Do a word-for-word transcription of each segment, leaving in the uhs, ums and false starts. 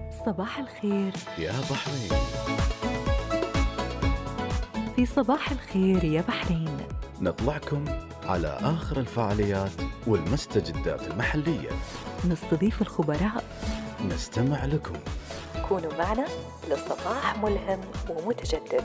صباح الخير يا بحرين. في صباح الخير يا بحرين. نطلعكم على آخر الفعاليات والمستجدات المحلية، نستضيف الخبراء، نستمع لكم. كونوا معنا لصباح ملهم ومتجدد.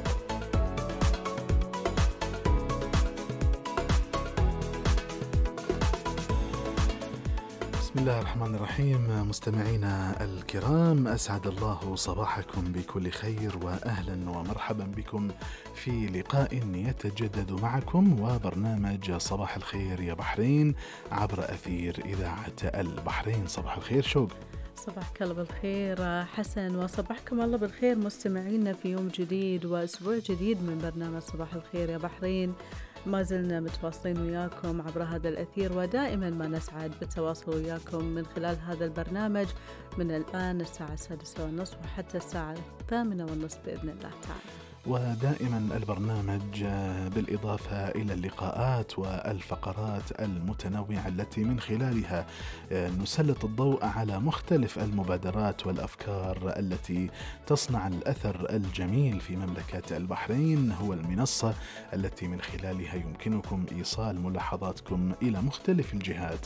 بسم الله الرحمن الرحيم. مستمعينا الكرام، أسعد الله صباحكم بكل خير، وأهلا ومرحبا بكم في لقاء يتجدد معكم وبرنامج صباح الخير يا بحرين عبر أثير إذاعة البحرين. صباح الخير شوق. صباحك الله بالخير حسن، وصباحكم الله بالخير مستمعينا في يوم جديد وأسبوع جديد من برنامج صباح الخير يا بحرين. ما زلنا متواصلين وياكم عبر هذا الأثير، ودائما ما نسعد بالتواصل وياكم من خلال هذا البرنامج من الآن الساعة السادسة والنصف وحتى الساعة الثامنة والنصف بإذن الله تعالى. ودائما البرنامج بالإضافة إلى اللقاءات والفقرات المتنوعة التي من خلالها نسلط الضوء على مختلف المبادرات والأفكار التي تصنع الأثر الجميل في مملكة البحرين، هو المنصة التي من خلالها يمكنكم إيصال ملاحظاتكم إلى مختلف الجهات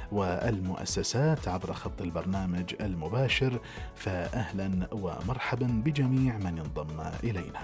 والمؤسسات عبر خط البرنامج المباشر. فأهلا ومرحبا بجميع من ينضم إلينا.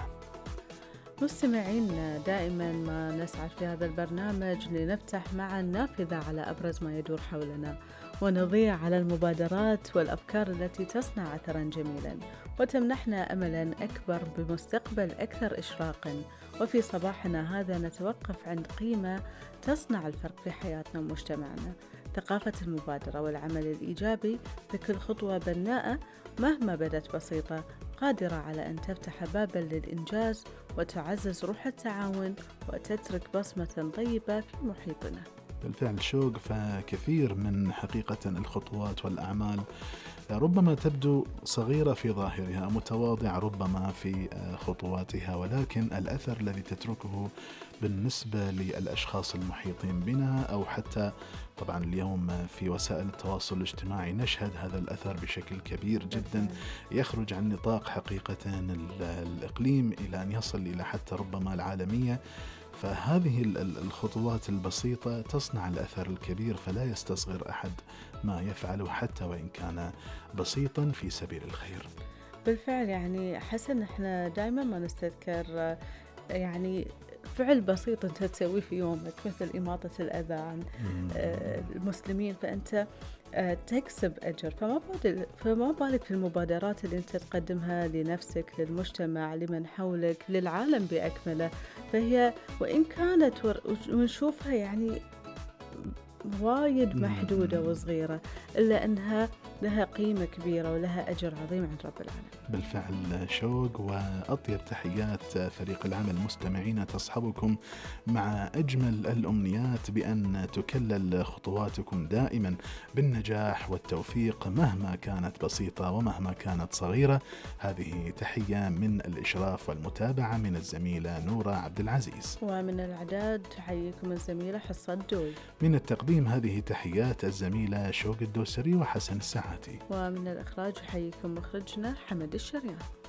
مستمعين، دائما ما نسعد في هذا البرنامج لنفتح معا نافذة على أبرز ما يدور حولنا، ونضيع على المبادرات والأفكار التي تصنع أثرا جميلا وتمنحنا أملا أكبر بمستقبل أكثر إشراقا. وفي صباحنا هذا نتوقف عند قيمة تصنع الفرق في حياتنا ومجتمعنا، ثقافة المبادرة والعمل الإيجابي في كل خطوة بناءة مهما بدت بسيطة، قادرة على أن تفتح بابا للإنجاز وتعزز روح التعاون وتترك بصمة طيبة في محيطنا. بالفعل شوق، فكثير من حقيقة الخطوات والأعمال ربما تبدو صغيرة في ظاهرها، متواضعة ربما في خطواتها، ولكن الأثر الذي تتركه بالنسبة للأشخاص المحيطين بنا، أو حتى طبعا اليوم في وسائل التواصل الاجتماعي نشهد هذا الأثر بشكل كبير جدا، يخرج عن نطاق حقيقة الإقليم إلى أن يصل إلى حتى ربما العالمية. فهذه الخطوات البسيطة تصنع الأثر الكبير، فلا يستصغر أحد ما يفعله حتى وإن كان بسيطا في سبيل الخير. بالفعل يعني حسن، احنا دائما ما نستذكر يعني فعل بسيط انت تسويه في يومك، مثل إماطة الأذى عن المسلمين، فأنت تكسب أجر. فما بالك فما بالك في المبادرات اللي أنت تقدمها لنفسك، للمجتمع، لمن حولك، للعالم بأكمله. فهي وإن كانت ونشوفها يعني وايد محدودة وصغيرة، إلا أنها لها قيمة كبيرة ولها أجر عظيم عند رب العالمين. بالفعل شوق، وأطيب تحيات فريق العمل مستمعين تصحبكم مع أجمل الأمنيات بأن تكلل خطواتكم دائما بالنجاح والتوفيق مهما كانت بسيطة ومهما كانت صغيرة. هذه تحية من الإشراف والمتابعة من الزميلة نورة عبد العزيز، ومن الإعداد تحييكم الزميلة حصة الدوي، من التقديم هذه تحيات الزميلة شوق الدوسري وحسن السعاتي، ومن الإخراج يحييكم مخرجنا حمد الشريان.